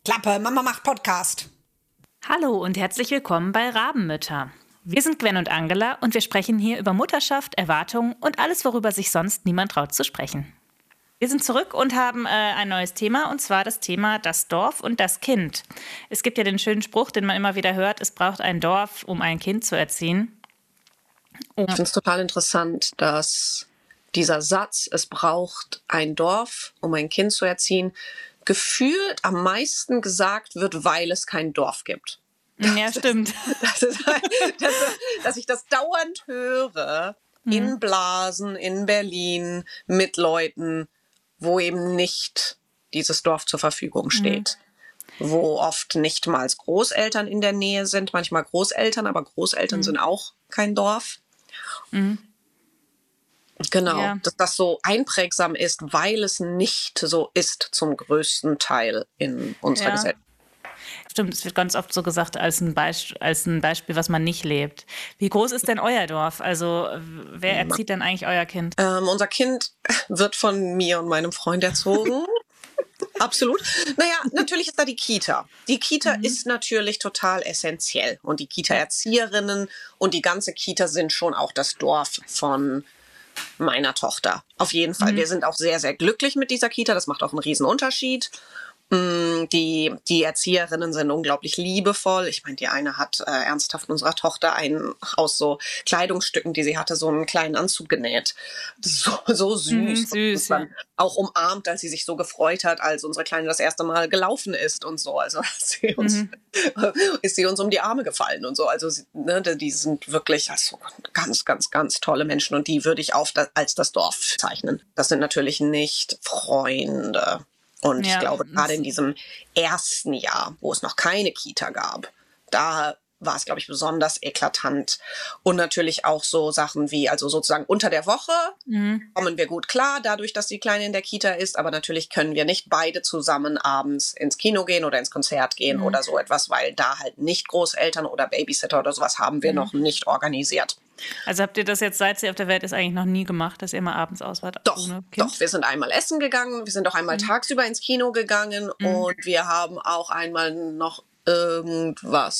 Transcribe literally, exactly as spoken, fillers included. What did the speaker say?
Klappe, Mama macht Podcast. Hallo und herzlich willkommen bei Rabenmütter. Wir sind Gwen und Angela und wir sprechen hier über Mutterschaft, Erwartungen und alles, worüber sich sonst niemand traut zu sprechen. Wir sind zurück und haben äh, ein neues Thema, und zwar das Thema das Dorf und das Kind. Es gibt ja den schönen Spruch, den man immer wieder hört, es braucht ein Dorf, um ein Kind zu erziehen. Ich finde es total interessant, dass dieser Satz, es braucht ein Dorf, um ein Kind zu erziehen, gefühlt am meisten gesagt wird, weil es kein Dorf gibt. Das ja, stimmt. Ist, das ist, dass, dass ich das dauernd höre mhm. in Blasen, in Berlin, mit Leuten, wo eben nicht dieses Dorf zur Verfügung steht. Mhm. Wo oft nicht mal Großeltern in der Nähe sind, manchmal Großeltern, aber Großeltern mhm. sind auch kein Dorf. Mhm. Genau, ja. Dass das so einprägsam ist, weil es nicht so ist zum größten Teil in unserer ja. Gesellschaft. Stimmt, es wird ganz oft so gesagt als ein, Beisp- als ein Beispiel, was man nicht lebt. Wie groß ist denn euer Dorf? Also wer erzieht denn eigentlich euer Kind? Ähm, unser Kind wird von mir und meinem Freund erzogen. Absolut. Naja, natürlich ist da die Kita. Die Kita mhm. ist natürlich total essentiell. Und die Kita-Erzieherinnen und die ganze Kita sind schon auch das Dorf von meiner Tochter. Auf jeden Fall. Mhm. Wir sind auch sehr, sehr glücklich mit dieser Kita. Das macht auch einen riesen Unterschied. Die, die Erzieherinnen sind unglaublich liebevoll. Ich meine, die eine hat äh, ernsthaft unserer Tochter einen, aus so Kleidungsstücken, die sie hatte, so einen kleinen Anzug genäht. So, so süß. Mhm, süß und dann ja. auch umarmt, als sie sich so gefreut hat, als unsere Kleine das erste Mal gelaufen ist und so. Also sie uns, mhm. ist sie uns um die Arme gefallen und so. Also ne, die sind wirklich also ganz, ganz, ganz tolle Menschen und die würde ich auf das, als das Dorf zeichnen. Das sind natürlich nicht Freunde. Und ja, ich glaube, gerade in diesem ersten Jahr, wo es noch keine Kita gab, da war es, glaube ich, besonders eklatant. Und natürlich auch so Sachen wie, also sozusagen unter der Woche mhm. kommen wir gut klar, dadurch, dass die Kleine in der Kita ist. Aber natürlich können wir nicht beide zusammen abends ins Kino gehen oder ins Konzert gehen mhm. oder so etwas, weil da halt nicht Großeltern oder Babysitter oder sowas haben wir mhm. noch nicht organisiert. Also habt ihr das jetzt, seit sie auf der Welt ist, eigentlich noch nie gemacht, dass ihr mal abends aus wart? Doch, doch. Wir sind einmal essen gegangen, wir sind auch einmal mhm. tagsüber ins Kino gegangen mhm. und wir haben auch einmal noch irgendwas